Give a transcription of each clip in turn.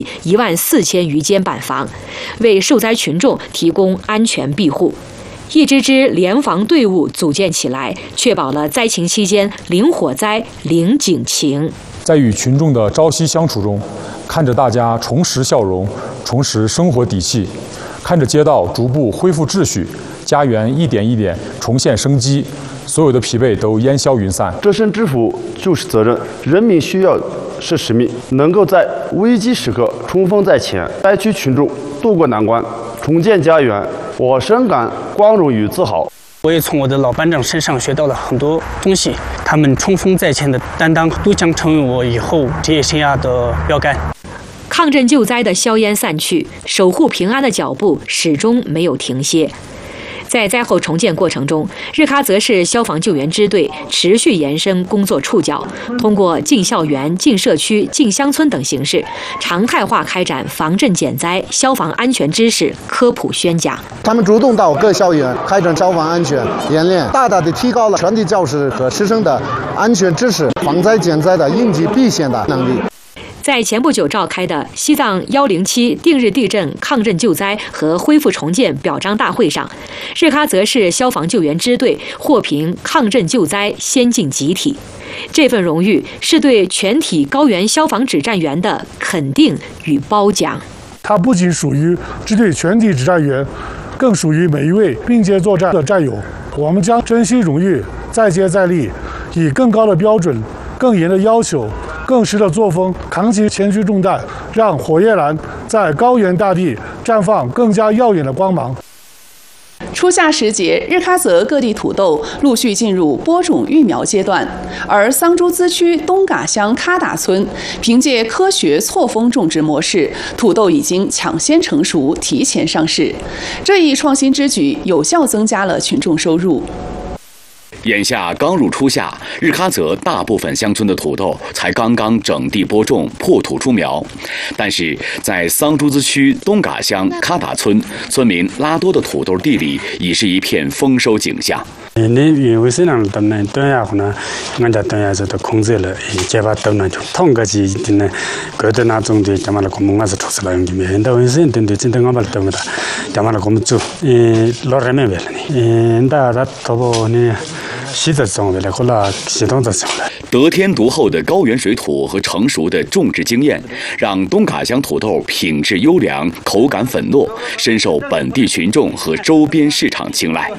14000余间板房，为受灾群众提供安全庇护。一支支联防队伍组建起来，确保了灾情期间零火灾、零警情。 在与群众的朝夕相处中，看着大家重拾笑容，重拾生活底气，看着街道逐步恢复秩序，家园一点一点重现生机，所有的疲惫都烟消云散。 这身制服就是责任，人民需要是使命，能够在危机时刻冲锋在前，灾区群众渡过难关，重建家园，我深感光荣与自豪。 我也从我的老班长身上学到了很多东西，他们冲锋在前的担当都将成为我以后职业生涯的标杆。 抗震救灾的硝烟散去，守护平安的脚步始终没有停歇。在灾后重建过程中，日喀则市消防救援支队持续延伸工作触角，通过进校园、进社区、进乡村等形式，常态化开展防震减灾、消防安全知识科普宣讲。 他们主动到各校园开展消防安全演练，大大的提高了全体教师和师生的安全知识、防灾减灾的应急避险的能力。 在前不久召开的西藏107定日地震抗震救灾和恢复重建表彰大会上，日喀则市消防救援支队获评抗震救灾先进集体。这份荣誉是对全体高原消防指战员的肯定与褒奖。 它不仅属于支队全体指战员，更属于每一位并肩作战的战友。我们将珍惜荣誉，再接再厉，以更高的标准、更严的要求、更实的作风，扛起前驱重担，让火焰蓝在高原大地绽放更加耀眼的光芒。 初夏时节，日喀则各地土豆陆续进入播种育苗阶段，而桑珠孜区东嘎乡喀达村凭借科学错峰种植模式，土豆已经抢先成熟，提前上市。这一创新之举有效增加了群众收入。 眼下刚入初夏，日喀则大部分乡村的土豆才刚刚整地播种、破土出苗，但是在桑珠孜区东嘎乡喀达村，村民拉多的土豆地里已是一片丰收景象。 因为这样的呢，对呀，可能人家对呀这都控制了，结巴都那种通个是的呢，各的那种的，咱们那个我们是出来用的，没，但是真的真的我们都没得，咱们那个我们做，老人没了呢，大头部呢。系统种的，后来系统的种了。 得天独厚的高原水土和成熟的种植经验，让东嘎乡土豆品质优良、口感粉糯，深受本地群众和周边市场青睐。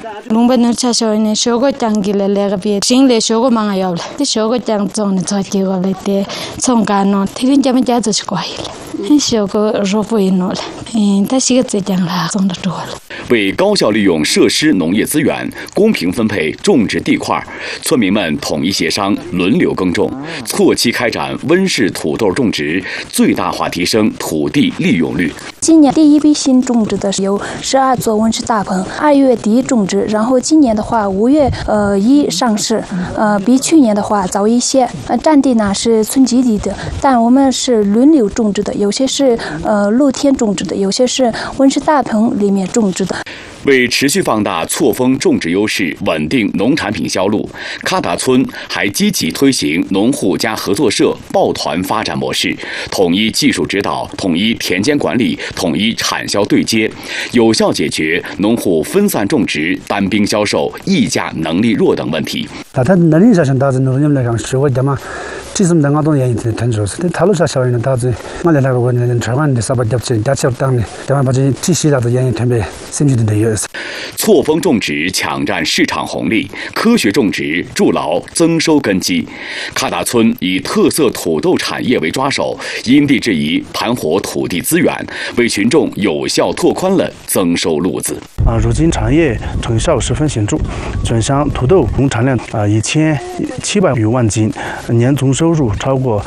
为高效利用设施农业资源，公平分配种植地块，村民们统一协商，轮流耕种，错期开展温室土豆种植，最大化提升土地利用率。 今年第一批新种植的有12座温室大棚，2月底种植，然后今年的话5月1上市，比去年的话早一些。占地呢是村集体的，但我们是轮流种植的，有些是露天种植的，有些是温室大棚里面种植的。 为持续放大错峰种植优势，稳定农产品销路，喀达村还积极推行农户加合作社抱团发展模式，统一技术指导，统一田间管理，统一产销对接，有效解决农户分散种植、单兵销售、议价能力弱等问题。 他能力上，大致农业来讲是我的嘛。这是能够原因的，说是他路上小人大致，我来那个人吃饭的啥不掉钱，家吃当的，但我把这些大的原因特别深具的有。 错峰种植抢占市场红利，科学种植筑牢增收根基。喀达村以特色土豆产业为抓手，因地制宜盘活土地资源，为群众有效拓宽了增收路子。 如今产业成效十分显著，全乡土豆总产量1700余万斤，年总收入超过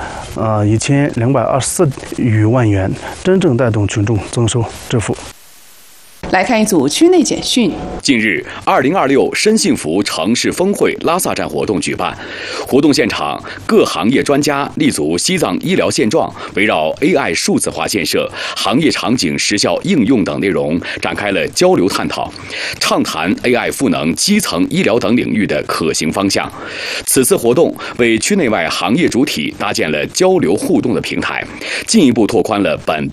1224余万元，真正带动群众增收致富。 来看一组区内简讯。 近日，2026深幸福城市峰会拉萨站活动举办，活动现场各行业专家立足西藏医疗现状，围绕 AI 数字化建设、行业场景实效应用等内容展开了交流探讨，畅谈 AI 赋能基层医疗等领域的可行方向。此次活动为区内外行业主体搭建了交流互动的平台，进一步拓宽了本地